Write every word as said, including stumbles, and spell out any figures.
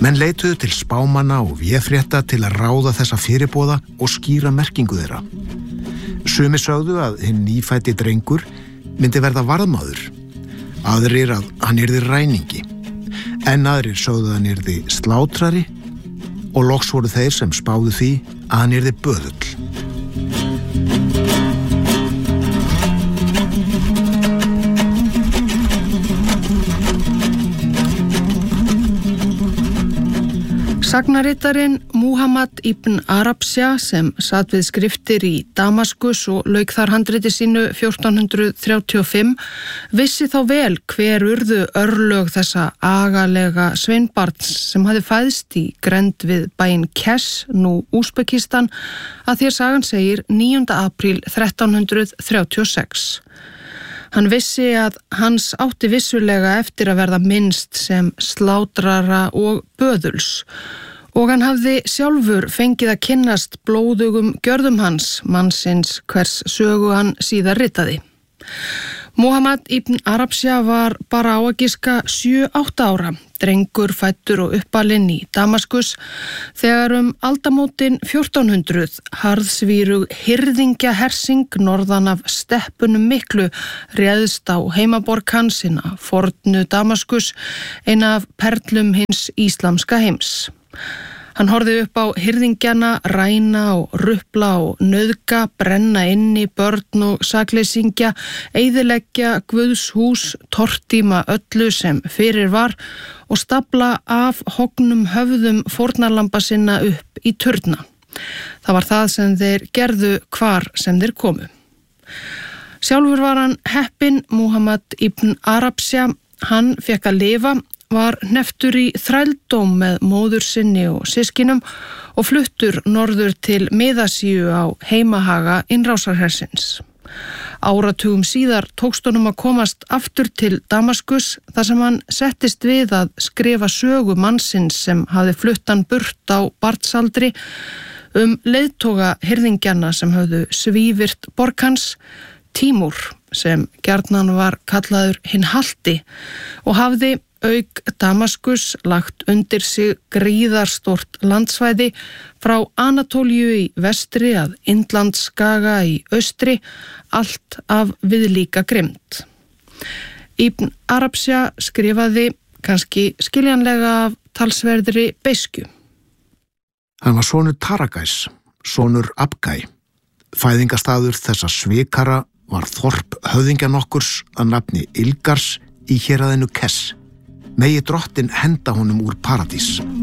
Menn leituðu til spámanna og véfrétta til að ráða þessa fyrirboða og skýra merkingu þeirra. Sumir sögðu að hinn nýfæddi drengur myndi verða varðmaður, aðrir að hann yrði ræningi, en aðrir sögðu að hann yrði slátrari og loks voru þeir sem spáðu því að hann yrði böðull. Sagnaritarinn Muhammad ibn Arabsja sem sat við skriftir í Damaskus og lauk þar handriti sínu fjórtán hundruð þrjátíu og fimm vissi þá vel hver urðu örlög þessa agalega sveinbarns sem hafði fæðst í grennd við bæinn Kes, nú Úsbekistan, að því að sagan segir níunda apríl þrettán hundruð þrjátíu og sex. Hann vissi að hans átti vissulega eftir að verða minnst sem slátrara og böðuls og hann hafði sjálfur fengið að kynnast blóðugum gjörðum hans, mannsins hvers sögu hann síðar ritaði. Muhammad ibn Arabsja var bara á að giska sjö átta ára, drengur fæddur og uppalinn í Damaskus, þegar um aldamótin fjórtán hundruð harðsvírug hirðingjahersing norðan af steppunum miklu réðst á heimaborg hans hinna fornu Damaskus, eina af perlum hins íslamska heims. Hann horfði upp á hirðingjana, ræna og rupla og nauðga, brenna inni börn og sakleysingja, eyðileggja Guðs hús, tortíma öllu sem fyrir var og stafla af hognum höfðum fórnarlamba sinna upp í turna. Það var það sem þeir gerðu hvar sem þeir komu. Sjálfur var hann heppinn Muhammad ibn Arabsja, hann fekk að lifa, var hneftur í þrældóm með móður sinni og systkinum og fluttur norður til Miðasíu á heimahaga innrásarhersins. Áratugum síðar tókst honum að komast aftur til Damaskus þar sem hann settist við að skrifa sögu mannsins sem hafði flutt hann burt á barnsaldri, um leiðtoga hirðingjana sem höfðu svívirt borg hans, Tímúr, sem gjarnan var kallaður hinn halti og hafði auk Damaskus lagt undir sig gríðarstort landsvæði frá Anatólíu í vestri að Indlandsskaga í austri, allt af viðlíka grimmd. Ibn Arabsja skrifaði kannski skiljanlega af talsverðri beiskju. Hann var sonur Taragæs, sonur Abgæ. Fæðingastaður þessa svikara var þorp höfðingja nokkurs að nafni Ilgars í héraðinu Kes. Megi drottin henda honum úr paradís.